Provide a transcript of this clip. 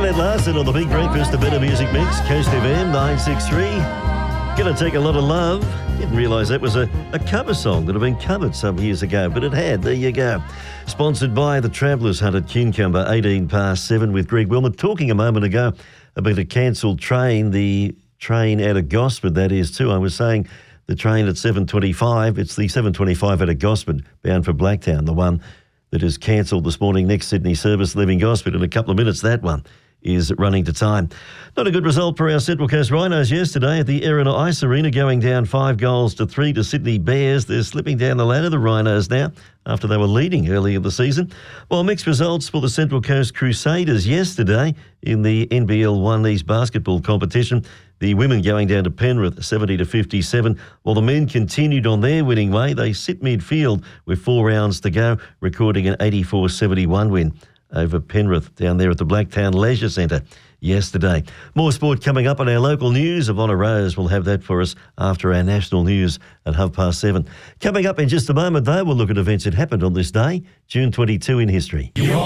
Ian Ed Larson on the Big Breakfast, the Better Music Mix, Coast FM 963. Gonna Take a Lot of Love. Didn't realise that was a cover song that had been covered some years ago, but it had. There you go. Sponsored by the Travellers Hunt at Cuncumber, 7 with Greg Wilmot. Talking a moment ago about a cancelled train, the train out of Gosford, that is too. I was saying the train at 7:25, it's the 7:25 out of Gosford, bound for Blacktown, the one that is cancelled this morning, next Sydney service leaving Gosford. In a couple of minutes, that one is running to time. Not a good result for our Central Coast Rhinos yesterday at the Erina Ice Arena, going down 5-3 to Sydney Bears. They're slipping down the ladder, the Rhinos now, after they were leading early in the season. While mixed results for the Central Coast Crusaders yesterday in the NBL 1 East basketball competition. The women going down to Penrith 70-57, while the men continued on their winning way. They sit midfield with 4 rounds to go, recording an 84-71 win over Penrith down there at the Blacktown Leisure Centre yesterday. More sport coming up on our local news. Ivonna Rose will have that for us after our national news at 7:30. Coming up in just a moment, though, we'll look at events that happened on this day, June 22 in history.